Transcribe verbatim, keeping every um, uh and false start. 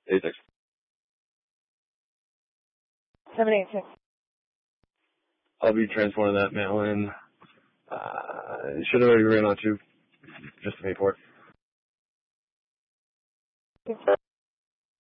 eight six. seven eight six. I'll be transporting that mail in. Uh, should have already ran on to just to pay for it.